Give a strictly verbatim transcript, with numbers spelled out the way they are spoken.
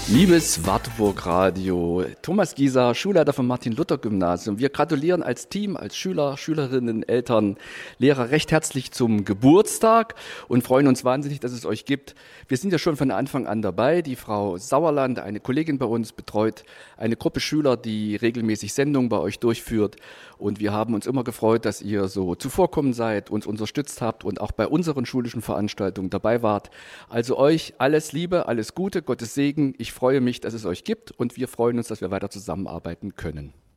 Liebes Wartburg Radio, Thomas Gieser, Schulleiter vom Martin-Luther-Gymnasium. Wir gratulieren als Team, als Schüler, Schülerinnen, Eltern, Lehrer recht herzlich zum Geburtstag und freuen uns wahnsinnig, dass es euch gibt. Wir sind ja schon von Anfang an dabei. Die Frau Sauerland, eine Kollegin bei uns, betreut eine Gruppe Schüler, die regelmäßig Sendungen bei euch durchführt. Und wir haben uns immer gefreut, dass ihr so zuvorkommen seid, uns unterstützt habt und auch bei unseren schulischen Veranstaltungen dabei wart. Also euch alles Liebe, alles Gute, Gottes Segen. Ich freue mich, dass es euch gibt und wir freuen uns, dass wir weiter zusammenarbeiten können.